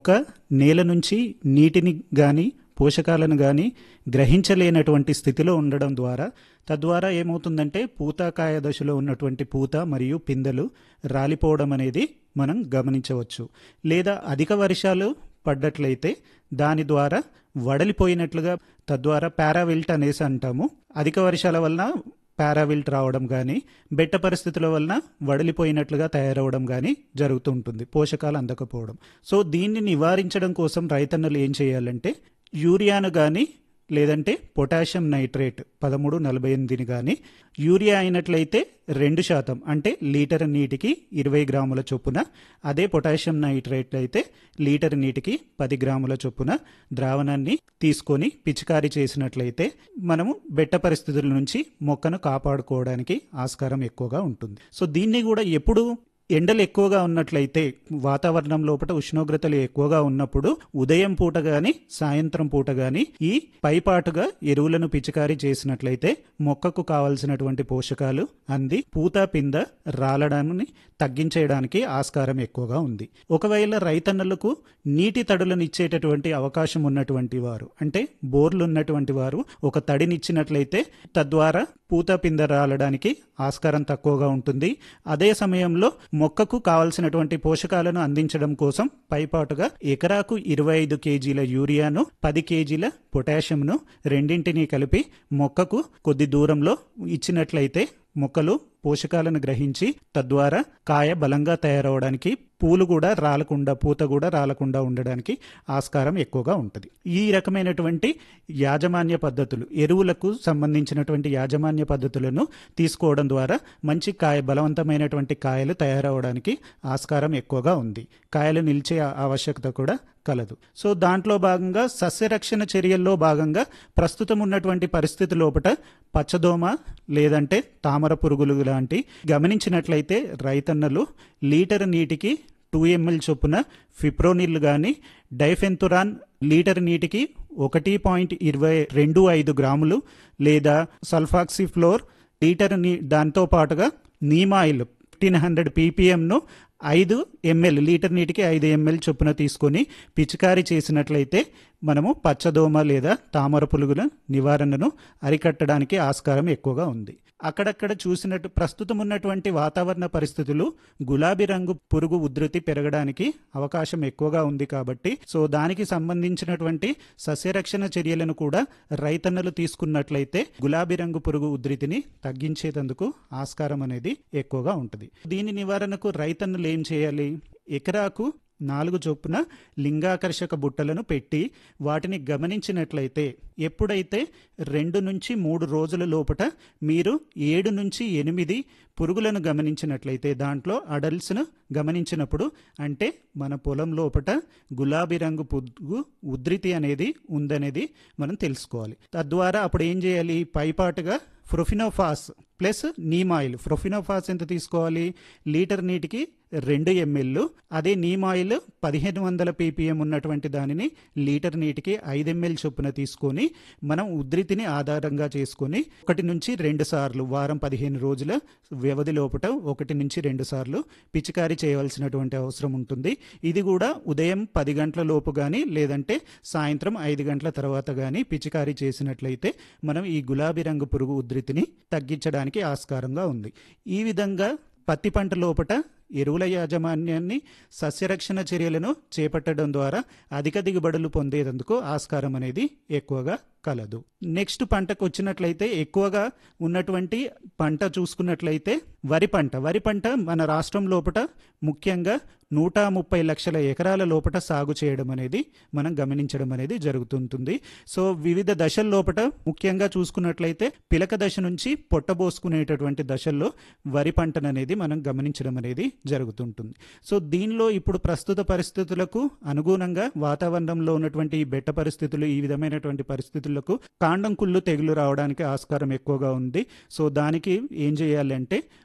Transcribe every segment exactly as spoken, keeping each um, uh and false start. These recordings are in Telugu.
ఒక నేల నుంచి నీటిని గాని పోషకాలను గాని గ్రహించలేనటువంటి స్థితిలో ఉండడం ద్వారా తద్వారా ఏమవుతుందంటే పూతాకాయ దశలో ఉన్నటువంటి పూత మరియు పిందెలు రాలిపోవడం అనేది మనం గమనించవచ్చు. లేదా అధిక వర్షాలు పడ్డట్లయితే దాని ద్వారా వడలిపోయినట్లుగా, తద్వారా పారావిల్ట్ అనేసి అంటాము. అధిక వర్షాల వలన పారావిల్ట్ రావడం కానీ, బెట్ట పరిస్థితుల వలన వడలిపోయినట్లుగా తయారవడం కానీ జరుగుతూ ఉంటుంది, పోషకాలు అందకపోవడం. సో దీన్ని నివారించడం కోసం రైతన్నలు ఏం చేయాలంటే యూరియాను కానీ లేదంటే పొటాషియం నైట్రేట్ పదమూడు నలభై ఎనిమిదిని కానీ, యూరియా అయినట్లయితే రెండు శాతం అంటే లీటర్ నీటికి ఇరవై గ్రాముల చొప్పున, అదే పొటాషియం నైట్రేట్ అయితే లీటర్ నీటికి పది గ్రాముల చొప్పున ద్రావణాన్ని తీసుకొని పిచికారీ చేసినట్లయితే మనము బెట్ట పరిస్థితుల నుంచి మొక్కను కాపాడుకోవడానికి ఆస్కారం ఎక్కువగా ఉంటుంది. సో దీన్ని కూడా ఎప్పుడు ఎండలు ఎక్కువగా ఉన్నట్లయితే, వాతావరణం లోపల ఉష్ణోగ్రతలు ఎక్కువగా ఉన్నప్పుడు ఉదయం పూట గాని సాయంత్రం పూట గాని ఈ పైపాటుగా ఎరువులను పిచికారీ చేసినట్లయితే మొక్కకు కావలసినటువంటి పోషకాలు అంది పూత పింద రాలడాన్ని తగ్గించేయడానికి ఆస్కారం ఎక్కువగా ఉంది. ఒకవేళ రైతన్నలకు నీటి తడులను ఇచ్చేటటువంటి అవకాశం ఉన్నటువంటి వారు, అంటే బోర్లు ఉన్నటువంటి వారు ఒక తడినిచ్చినట్లయితే తద్వారా పూత పింద రాలడానికి ఆస్కారం తక్కువగా ఉంటుంది. అదే సమయంలో మొక్కకు కావలసినటువంటి పోషకాలను అందించడం కోసం పైపాటుగా ఎకరాకు ఇరవై ఐదు కేజీల యూరియాను, పది కేజీల పొటాషియంను రెండింటినీ కలిపి మొక్కకు కొద్ది దూరంలో ఇచ్చినట్లయితే మొక్కలు పోషకాలను గ్రహించి తద్వారా కాయ బలంగా తయారవడానికి, పూలు కూడా రాలకుండా, పూత కూడా రాలకుండా ఉండడానికి ఆస్కారం ఎక్కువగా ఉంటుంది. ఈ రకమైనటువంటి యాజమాన్య పద్ధతులు, ఎరువులకు సంబంధించినటువంటి యాజమాన్య పద్ధతులను తీసుకోవడం ద్వారా మంచి కాయ, బలవంతమైనటువంటి కాయలు తయారవడానికి ఆస్కారం ఎక్కువగా ఉంది. కాయలు నిలిచే ఆవశ్యకత కూడా కలదు. సో దాంట్లో భాగంగా సస్యరక్షణ చర్యల్లో భాగంగా ప్రస్తుతం ఉన్నటువంటి పరిస్థితి లోపల పచ్చదోమ లేదంటే తామర పురుగులు లాంటి గమనించినట్లయితే రైతన్నలు లీటర్ నీటికి టూ ఎంఎల్ చొప్పున ఫిప్రోనిల్ కానీ, డైఫెన్తురాన్ లీటర్ నీటికి ఒకటి పాయింట్ ఇరవై రెండు ఐదు గ్రాములు లేదా సల్ఫాక్సిఫ్లోర్ లీటర్ నీ దాంతో పాటుగా నీమాయిల్ ఫిఫ్టీన్ హండ్రెడ్ పీపీఎంను ఐదు ఎంఎల్ లీటర్ నీటికి ఐదు ఎంఎల్ చొప్పున తీసుకొని పిచికారీ చేసినట్లయితే మనము పచ్చదోమ లేదా తామర పురుగుల నివారణను అరికట్టడానికి ఆస్కారం ఎక్కువగా ఉంది. అక్కడక్కడ చూసినట్టు ప్రస్తుతం ఉన్నటువంటి వాతావరణ పరిస్థితులు గులాబీ రంగు పురుగు ఉధృతి పెరగడానికి అవకాశం ఎక్కువగా ఉంది కాబట్టి, సో దానికి సంబంధించినటువంటి సస్యరక్షణ చర్యలను కూడా రైతన్నలు తీసుకున్నట్లయితే గులాబీ రంగు పురుగు ఉధృతిని తగ్గించేందుకు ఆస్కారం అనేది ఎక్కువగా ఉంటుంది. దీని నివారణకు రైతన్నలు ఏం చేయాలి? ఎకరాకు నాలుగు చొప్పున లింగాకర్షక బుట్టలను పెట్టి వాటిని గమనించినట్లయితే, ఎప్పుడైతే రెండు నుంచి మూడు రోజుల లోపట మీరు ఏడు నుంచి ఎనిమిది పురుగులను గమనించినట్లయితే, దాంట్లో అడల్ట్స్ను గమనించినప్పుడు అంటే మన పొలం లోపట గులాబీ రంగు పురుగు ఉధృతి అనేది ఉందనేది మనం తెలుసుకోవాలి. తద్వారా అప్పుడు ఏం చేయాలి? పైపాటుగా ప్రొఫినోఫాస్ ప్లస్ నీమాయిల్. ప్రొఫినోఫాస్ ఎంత తీసుకోవాలి? లీటర్ నీటికి రెండు ఎంఎల్. అదే నీమాయిల్ పదిహేను వందల పీపీఎం ఉన్నటువంటి దానిని లీటర్ నీటికి ఐదు ఎంఎల్ చొప్పున తీసుకొని మనం ఉధృతిని ఆధారంగా చేసుకొని ఒకటి నుంచి రెండు సార్లు వారం పదిహేను రోజుల వ్యవధి లోపల ఒకటి నుంచి రెండు సార్లు పిచికారీ చేయవలసినటువంటి అవసరం ఉంటుంది. ఇది కూడా ఉదయం పది గంటల లోపు కానీ లేదంటే సాయంత్రం ఐదు గంటల తర్వాత కానీ పిచికారీ చేసినట్లయితే మనం ఈ గులాబీ రంగు పురుగు ఉధృతిని తగ్గించడానికి ఆస్కారంగా ఉంది. ఈ విధంగా పత్తి పంట లోపట ఎరువుల యాజమాన్యాన్ని, సస్యరక్షణ చర్యలను చేపట్టడం ద్వారా అధిక దిగుబడులు పొందేందుకు ఆస్కారం అనేది ఎక్కువగా కలదు. నెక్స్ట్ పంటకు వచ్చినట్లయితే ఎక్కువగా ఉన్నటువంటి పంట చూసుకున్నట్లయితే వరి పంట. వరి పంట మన రాష్ట్రం లోపల ముఖ్యంగా నూట ముప్పై లక్షల ఎకరాల లోపల సాగు చేయడం అనేది మనం గమనించడం అనేది జరుగుతుంటుంది. సో వివిధ దశల లోపల ముఖ్యంగా చూసుకున్నట్లయితే పిలక దశ నుంచి పొట్టబోసుకునేటటువంటి దశల్లో వరి పంటను అనేది మనం గమనించడం అనేది జరుగుతుంటుంది. సో దీనిలో ఇప్పుడు ప్రస్తుత పరిస్థితులకు అనుగుణంగా వాతావరణంలో ఉన్నటువంటి ఈ బెట్ట పరిస్థితులు, ఈ విధమైనటువంటి పరిస్థితులకు కాండం కుళ్ళు తెగులు రావడానికి ఆస్కారం ఎక్కువగా ఉంది. సో దానికి ఏం చేయాలంటే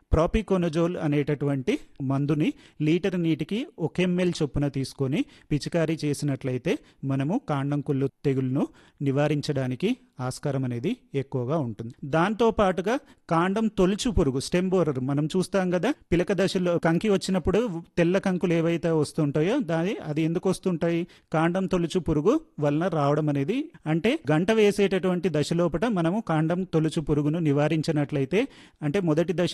ప్రాపికోనజోల్ అనేటటువంటి మందుని లీటర్ నీటికి ఒక ఎంఎల్ చొప్పున తీసుకొని పిచికారీ చేసినట్లయితే మనము కాండం కుళ్ళు తెగులును నివారించడానికి ఆస్కారం అనేది ఎక్కువగా ఉంటుంది. దాంతో పాటుగా కాండం తొలుచు పురుగు స్టెమ్ బోరర్ మనం చూస్తాం కదా, పిలక దశలో కంకి వచ్చినప్పుడు తెల్ల కంకులు ఏవైతే వస్తుంటాయో దాని అది ఎందుకు వస్తుంటాయి, కాండం తొలుచు పురుగు వలన రావడం అనేది. అంటే గంట వేసేటటువంటి దశలోపట మనము కాండం తొలుచు పురుగును నివారించినట్లయితే, అంటే మొదటి దశ